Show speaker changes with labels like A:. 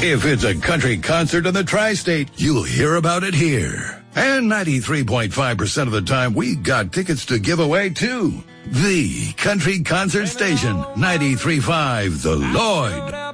A: If it's a country concert in the tri-state, you'll hear about it here. And 93.5% of the time, we got tickets to give away, too. The Country Concert Station, 93.5 The Lloyd.